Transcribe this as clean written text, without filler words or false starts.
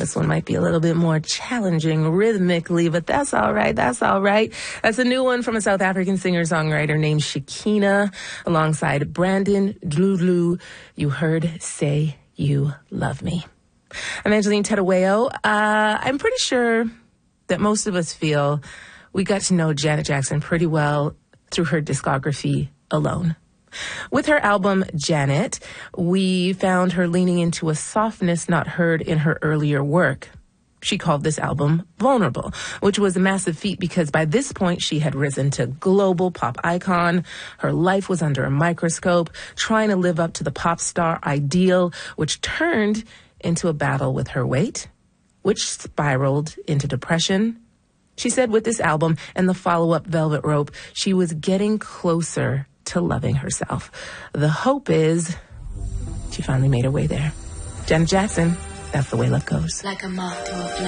this one might be a little bit more challenging rhythmically, but that's all right. That's all right. That's a new one from a South African singer-songwriter named Shakina alongside Brandon Dludlu. You heard Say You Love Me. I'm Angeline Tedaweo. I'm pretty sure that most of us feel we got to know Janet Jackson pretty well through her discography alone. With her album, Janet, we found her leaning into a softness not heard in her earlier work. She called this album Vulnerable, which was a massive feat because by this point she had risen to global pop icon. Her life was under a microscope, trying to live up to the pop star ideal, which turned into a battle with her weight, which spiraled into depression. She said with this album and the follow-up Velvet Rope, she was getting closer to loving herself. The hope is she finally made her way there. Janet Jackson, that's the way love goes. Like a moth to a flame.